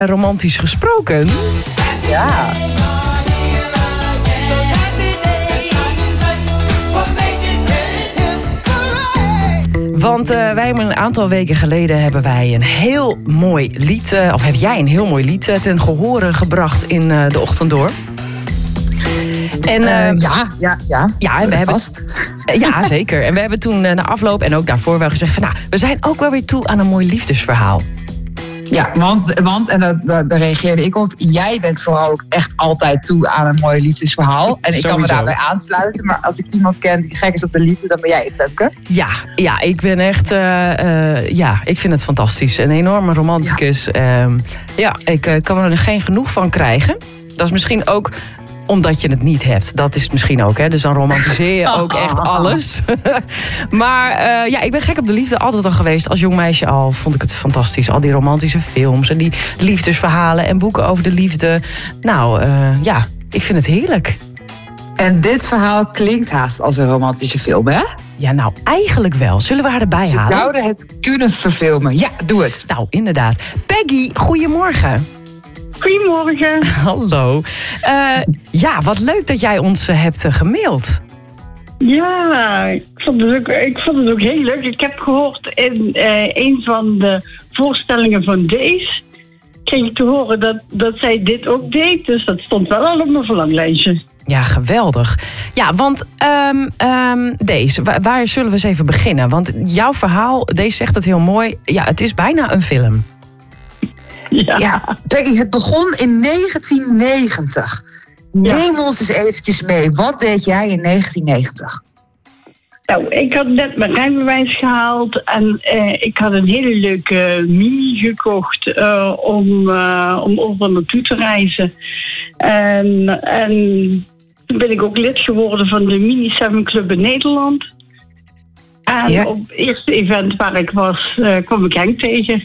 romantisch gesproken. Ja. Want wij hebben een aantal weken geleden hebben wij een heel mooi lied, of heb jij een heel mooi lied ten gehore gebracht in de Ochtend Door. En, ja, en we hebben vast. Ja, zeker. En we hebben toen na afloop en ook daarvoor wel gezegd van, we zijn ook wel weer toe aan een mooi liefdesverhaal. Ja, want en daar reageerde ik op. Jij bent vooral ook echt altijd toe aan een mooi liefdesverhaal. En ik kan me daarbij aansluiten. Maar als ik iemand ken die gek is op de liefde, dan ben jij het, Femke. Ja, ik ben echt... ik vind het fantastisch. Een enorme romanticus. Ik kan er geen genoeg van krijgen. Dat is misschien ook omdat je het niet hebt. Dat is het misschien ook, hè. Dus dan romantiseer je ook echt alles. Maar ik ben gek op de liefde altijd al geweest. Als jong meisje al vond ik het fantastisch. Al die romantische films en die liefdesverhalen en boeken over de liefde. Nou, ik vind het heerlijk. En dit verhaal klinkt haast als een romantische film, hè? Ja, nou, eigenlijk wel. Zullen we haar erbij halen? Ze zouden het kunnen verfilmen. Ja, doe het. Nou, inderdaad. Peggy, goedemorgen. Goedemorgen. Hallo. Wat leuk dat jij ons hebt gemaild. Ja, ik vond het ook heel leuk. Ik heb gehoord in een van de voorstellingen van Days, kreeg ik te horen dat zij dit ook deed. Dus dat stond wel al op mijn verlanglijstje. Ja, geweldig. Ja, want Days, waar zullen we eens even beginnen? Want jouw verhaal, Days zegt het heel mooi. Ja, het is bijna een film. Ja, Peggy, het begon in 1990. Neem ons eens eventjes mee. Wat deed jij in 1990? Nou, ik had net mijn rijbewijs gehaald en ik had een hele leuke mini gekocht om over naartoe te reizen. En toen ben ik ook lid geworden van de Mini 7 Club in Nederland. En op het eerste event waar ik was, kwam ik Henk tegen.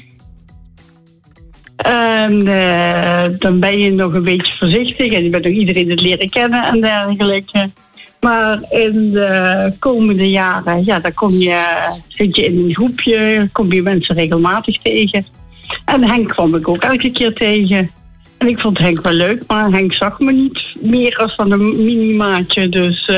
En dan ben je nog een beetje voorzichtig en je bent nog iedereen het leren kennen en dergelijke. Maar in de komende jaren, dan zit je in een groepje, kom je mensen regelmatig tegen. En Henk kwam ik ook elke keer tegen. En ik vond Henk wel leuk, maar Henk zag me niet meer als van een mini-maatje.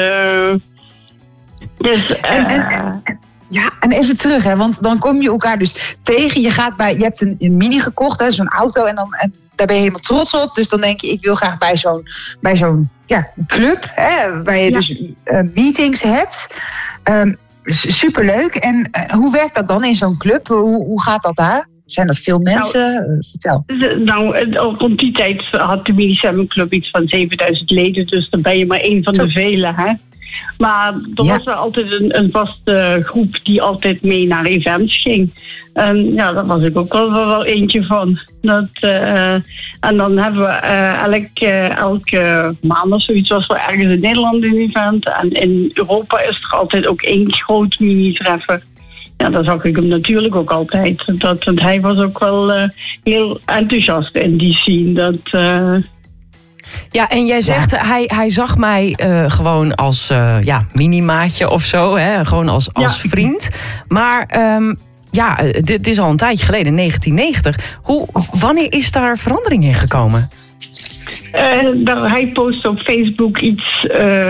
Ja, en even terug, hè, want dan kom je elkaar dus tegen. Je hebt een mini gekocht, hè, zo'n auto, en daar ben je helemaal trots op. Dus dan denk je, ik wil graag bij zo'n club, hè, waar je dus meetings hebt. Superleuk. En hoe werkt dat dan in zo'n club? Hoe gaat dat daar? Zijn dat veel mensen? Vertel. Nou, rond die tijd had de Mini 7 Club iets van 7000 leden. Dus dan ben je maar één van de velen, hè. Maar er was wel altijd een vaste groep die altijd mee naar events ging. En daar was ik ook wel eentje van. En dan hebben we elke maand of zoiets was wel ergens in Nederland een event. En in Europa is er altijd ook één groot mini-treffen. Ja, daar zag ik hem natuurlijk ook altijd. Want hij was ook wel heel enthousiast in die scene. Ja, en jij zegt, hij zag mij gewoon als minimaatje of zo, hè? Gewoon als vriend. Maar dit is al een tijdje geleden, 1990. Wanneer is daar verandering in gekomen? Hij postte op Facebook iets.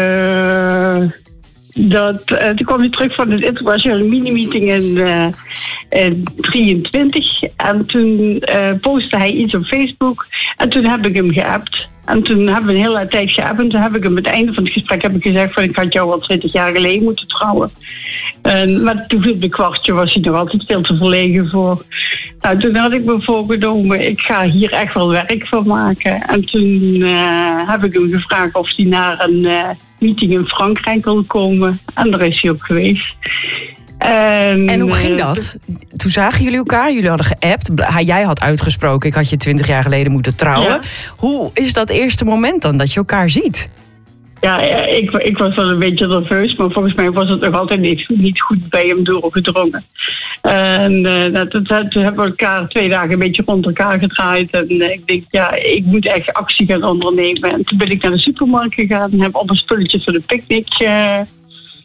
Toen kwam hij terug van het internationale mini-meeting in 23. En toen postte hij iets op Facebook. En toen heb ik hem geappt. En toen hebben we een hele tijd geappt. En toen heb ik hem, aan het einde van het gesprek gezegd van, ik had jou al 20 jaar geleden moeten trouwen. Maar toen viel de kwartje, was hij nog altijd veel te verlegen voor. Nou, toen had ik me voorgenomen, ik ga hier echt wel werk van maken. En toen heb ik hem gevraagd of hij naar een meeting in Frankrijk wil komen. En daar is hij ook geweest. En hoe ging dat? Toen zagen jullie elkaar, jullie hadden geappt. Jij had uitgesproken, ik had je 20 jaar geleden moeten trouwen. Ja. Hoe is dat eerste moment dan, dat je elkaar ziet? Ja, ik was wel een beetje nerveus, maar volgens mij was het nog altijd niet goed bij hem doorgedrongen. En toen hebben we elkaar 2 dagen een beetje rond elkaar gedraaid. En ik denk, ik moet echt actie gaan ondernemen. En toen ben ik naar de supermarkt gegaan en heb alle spulletjes voor de picknick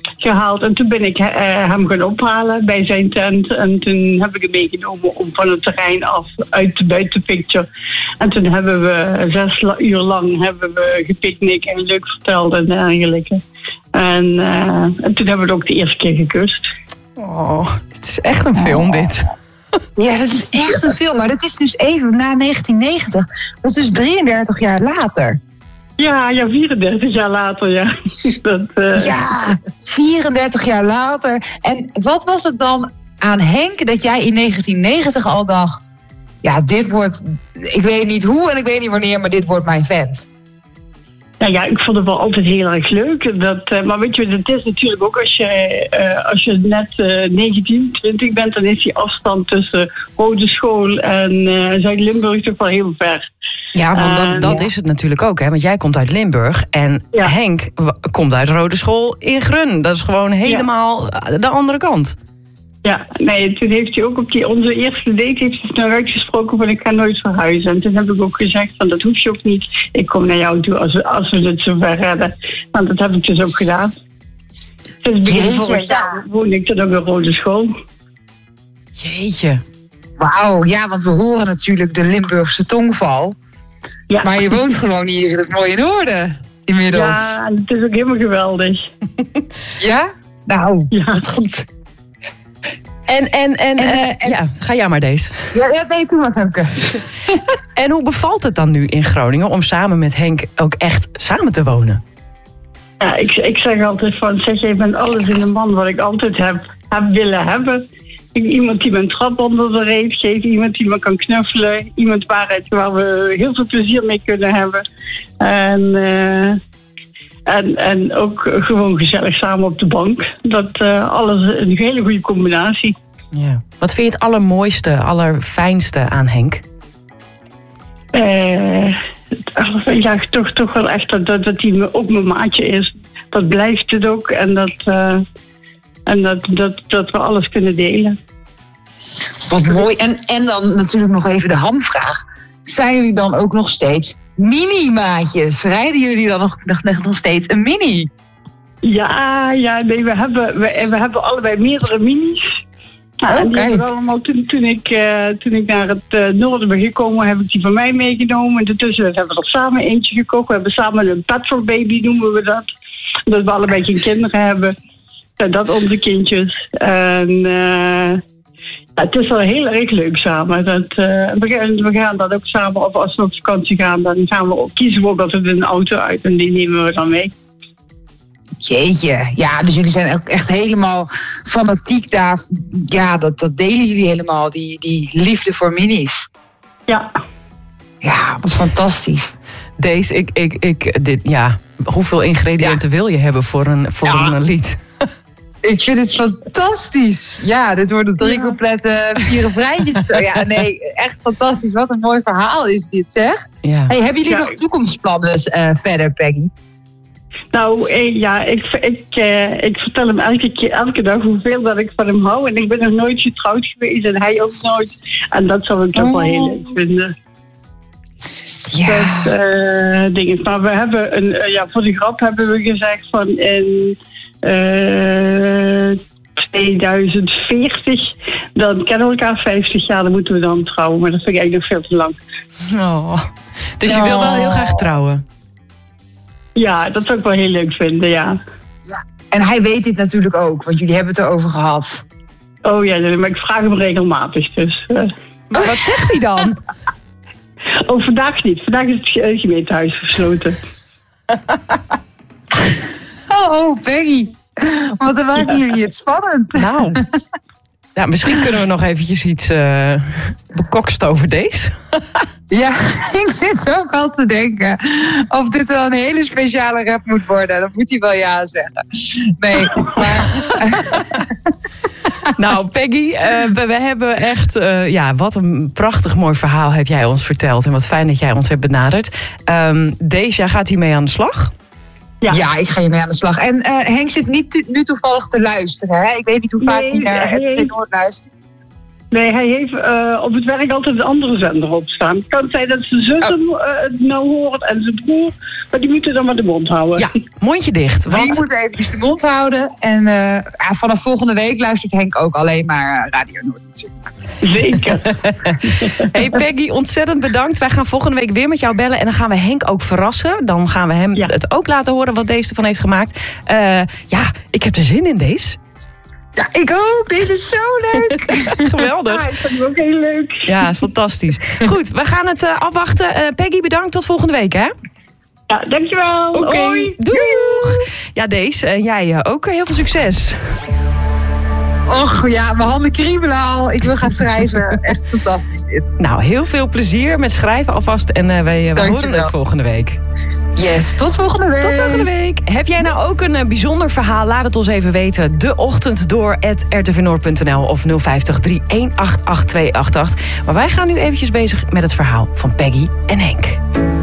gehaald. En toen ben ik hem gaan ophalen bij zijn tent. En toen heb ik hem meegenomen om van het terrein af uit de buitenpicture. En toen hebben we 6 uur lang gepicnic en leuk verteld en dergelijke. En toen hebben we het ook de eerste keer gekust. Oh, het is echt een film dit. Ja, dat is echt een film. Maar dat is dus even na 1990. Dat is dus 33 jaar later. Ja, 34 jaar later, ja. Ja, 34 jaar later. En wat was het dan aan Henk dat jij in 1990 al dacht... Ja, dit wordt... Ik weet niet hoe en ik weet niet wanneer, maar dit wordt mijn vent. Nou ja, ik vond het wel altijd heel erg leuk. Maar weet je, het is natuurlijk ook als je net 19, 20 bent... dan is die afstand tussen Rode School en Zuid-Limburg toch wel heel ver. Ja, want dat is het natuurlijk ook. Hè? Want jij komt uit Limburg en Henk komt uit Rode School in Grun. Dat is gewoon helemaal de andere kant. Ja, nee, toen heeft hij ook op onze eerste date heeft hij naar uitgesproken van ik ga nooit verhuizen. En toen heb ik ook gezegd van dat hoef je ook niet. Ik kom naar jou toe als we het zover redden. Want dat heb ik dus ook gedaan. Sinds begin vorig jaar woon ik dan ook in Rode School. Jeetje. Wauw, ja, want we horen natuurlijk de Limburgse tongval. Ja. Maar je woont gewoon hier in het mooie noorden inmiddels. Ja, het is ook helemaal geweldig. Ja? Nou, wat goed. Ja, ga jij maar deze. Ja, nee, toen was Henk. En hoe bevalt het dan nu in Groningen om samen met Henk ook echt samen te wonen? Ja, ik zeg altijd van, je bent alles in een man wat ik altijd heb willen hebben. Iemand die me een trap onder de reet geeft, iemand die me kan knuffelen, iemand waar we heel veel plezier mee kunnen hebben. En ook gewoon gezellig samen op de bank. Dat alles een hele goede combinatie. Ja. Wat vind je het allermooiste, allerfijnste aan Henk? Toch wel echt dat hij ook mijn maatje is. Dat blijft het ook. En dat we alles kunnen delen. Wat mooi. En dan natuurlijk nog even de hamvraag. Zijn jullie dan ook nog steeds mini-maatjes? Rijden jullie dan nog steeds een mini? Ja, nee, we hebben allebei meerdere minis. Nou, en die hebben we allemaal toen ik naar het noorden ben gekomen, heb ik die van mij meegenomen. En daartussen hebben we er samen eentje gekocht. We hebben samen een petrol baby, noemen we dat. Omdat we allebei geen kinderen hebben. Zijn dat onze kindjes. En het is wel heel erg leuk samen. We gaan dat ook samen, of als we op vakantie gaan, dan kiezen we ook altijd een auto uit en die nemen we dan mee. Jeetje, ja, dus jullie zijn ook echt helemaal fanatiek daar. Ja, dat delen jullie helemaal, die liefde voor minis. Ja. Ja, wat fantastisch. Deze, hoeveel ingrediënten wil je hebben voor een lied? Ik vind het fantastisch. Ja, dit worden 3 complete 4 vrijtjes. Ja, nee, echt fantastisch. Wat een mooi verhaal is dit, zeg. Ja. Hey, hebben jullie nog toekomstplannen verder, Peggy? Nou, ik vertel hem elke dag hoeveel dat ik van hem hou. En ik ben nog nooit getrouwd geweest en hij ook nooit. En dat zou ik toch wel heel leuk vinden. Ja. Dingen. Maar we hebben voor de grap hebben we gezegd van in 2040, dan kennen we elkaar 50 jaar, dan moeten we dan trouwen. Maar dat vind ik eigenlijk nog veel te lang. Oh. Dus je wil wel heel graag trouwen? Ja, dat zou ik wel heel leuk vinden, ja. En hij weet dit natuurlijk ook, want jullie hebben het erover gehad. Oh ja, maar ik vraag hem regelmatig, dus... Maar wat zegt hij dan? Oh, vandaag niet. Vandaag is het gemeentehuis gesloten. Oh, Peggy. Wat maken jullie het spannend. Nou, ja, misschien kunnen we nog eventjes iets bekokst over deze. Ja, ik zit ook al te denken of dit wel een hele speciale rap moet worden. Dan moet hij wel ja zeggen. Nee, maar... Nou, Peggy, we hebben echt... wat een prachtig mooi verhaal heb jij ons verteld. En wat fijn dat jij ons hebt benaderd. Deja gaat hiermee aan de slag? Ja, ik ga hiermee aan de slag. En Henk zit nu toevallig te luisteren. Hè? Ik weet niet hoe vaak hij naar RTV Noord luistert. Nee, hij heeft op het werk altijd een andere zender opstaan. Het kan zijn dat zijn zus het nou hoort en zijn broer. Maar die moeten dan maar de mond houden. Ja, mondje dicht. Want... Die moeten even de mond houden. En vanaf volgende week luistert Henk ook alleen maar Radio Noord natuurlijk. Zeker. Hey Peggy, ontzettend bedankt. Wij gaan volgende week weer met jou bellen. En dan gaan we Henk ook verrassen. Dan gaan we hem het ook laten horen wat deze ervan heeft gemaakt. Ik heb er zin in, deze. Ja, ik ook. Deze is zo leuk. Geweldig. Ja, ik vind het ook heel leuk. Ja, is fantastisch. Goed, we gaan het afwachten. Peggy, bedankt. Tot volgende week, hè? Ja, dankjewel. Oké, Hoi. doeg. Ja, Dees, jij ook heel veel succes. Och ja, mijn handen kriebelen al. Ik wil gaan schrijven. Echt fantastisch dit. Nou, heel veel plezier met schrijven alvast. En wij horen het volgende week. Yes, tot volgende week. Tot volgende week. Heb jij nou ook een bijzonder verhaal? Laat het ons even weten. De ochtend door @rtvnoord.nl of 050 3188288. Maar wij gaan nu eventjes bezig met het verhaal van Peggy en Henk.